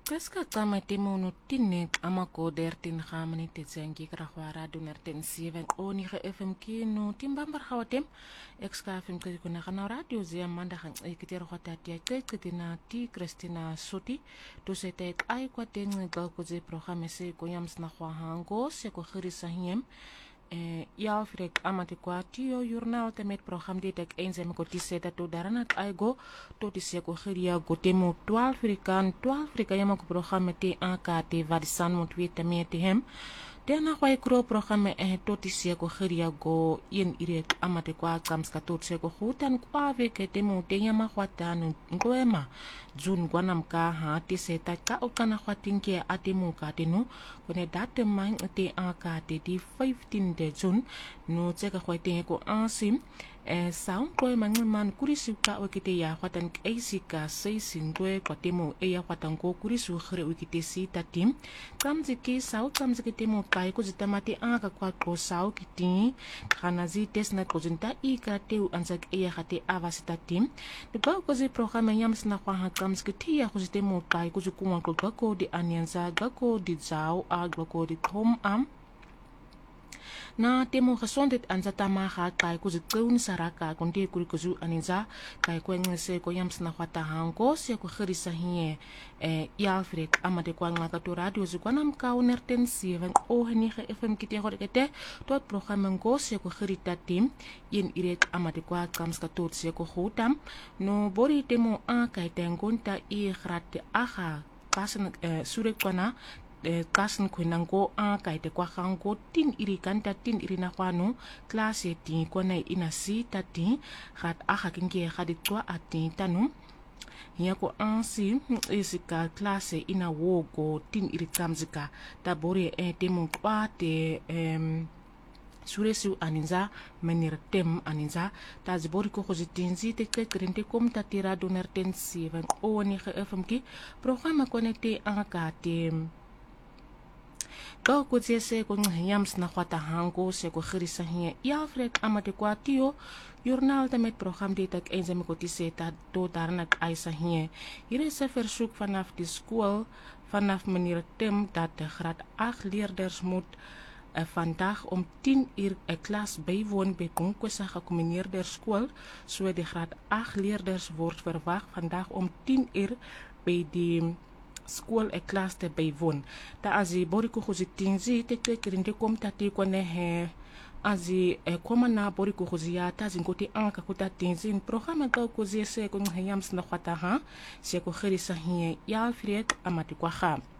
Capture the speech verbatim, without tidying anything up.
Preska kama temo no tinne amako dertin gamani tetsengi krahwara dunerten seven onige F M K no timbambar hawatem exka F M K kuna kana radio zia manda kan ikiter hota tia ketina ti Christina Soti to sete ai kwa ten gal ko ze programme se ko yams na khwa hango se ko khirisa hiem Eh, ja, frek amati kwa tio journal te met program dit ek eens en ko tiseta to daranat aigo to tise ko khiria go temo twaalf frikan twaalf frika yama ko program te akate varisan mot wete mete hem Tena kwa ikro programme eh to tise ko khiria go yen irek amati kwa kams ka to tse ko hutan kwa veke temo te yama kwa tanu ngoema jun gwanam ka ha tiseta ka okana kwa tinke atemo ka tenu kone date mang te akate di fifteen de June no tseka kwa te ko ansim eh saun ko man kurisi ka okite ya kwatan eisika seisin ko kwa temo e ya kwatan ko kurisu khre okite si tatim kamzi ki sau kamzi ki temo kai ko zitamati aka kwa ko sau kiti kana zi tes na ko zinta i ka te anzak e ya khate avasita tim de ba ko zi programme yams na kwa ha kamzi ki ti ya ko zitemo kai ko zikuma ko ko di anyanza ko di zau a ko di kom am na temo gesondheid anzata maga kai ku zikun saraka konde ku kuzu aninza kai ku ngese ko yams na kwata hango se ko khirisa hie eh Alfred amade kwa ngaka to radio zikwanam ka unerten seven o henige F M kite go kete tot programme ngo se ko khirita tim yen irek amade kwa kams ka tot se ko hotam no bori temo a kai tengonta i grate aga pasen eh sure kwana eh kasen kunango a kai te kwa gango tin iri kanta tin iri na kwano klase tin kona ina si tati gat aga kinge gadi twa ati tanu ya ko ansi isika klase ina wogo tin iri kamzika tabore e temo kwa te em suresu aninza menir tem aninza ta zibori ko khozitinzi te krente kom ta tira donerten seven o ni F M K programme connecté anga te Kau ko se ko yams na kwata hango se ko khirisa hie ya frek amate kwa tio journal te met program dit ek eens em ko tiseta to darnak aisa hie hier is 'n versoek vanaf die skool vanaf meneer Tim dat de graad eight leerders moet uh, vandag om tien uur 'n klas bywoon by Konkosa gekombineerde skool so die graad eight leerders word verwag vandag om tien uur by die school e klas te bywoon ta azi boriko khozitinzi te tekrinde kom tati kone he azi e koma na boriko khozia ta zinkoti anka kuta tinzin programme ka ko zese ko yams na khata ha se ko khirisa hie ya friek amati kwa kha